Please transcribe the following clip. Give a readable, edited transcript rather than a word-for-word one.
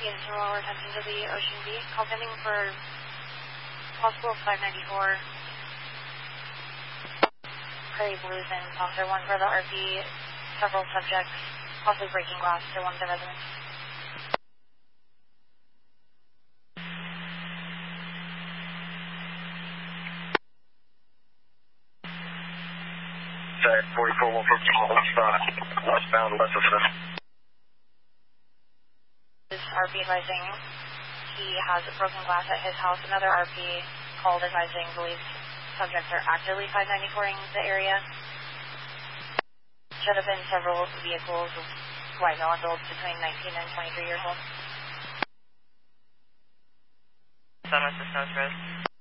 Unit some lower attention to the Ocean V. Call pending for possible 594. Prairie Blues and Saucer 1 for the RV. Several subjects possibly breaking glass to one of the residents. Set 44 150 westbound west of Smith. This RP advising he has a broken glass at his house. Another RP called advising believes subjects are actively 594ing the area. Should have been several vehicles with white male adults between 19 and 23 years old. Sun with the Snows Road.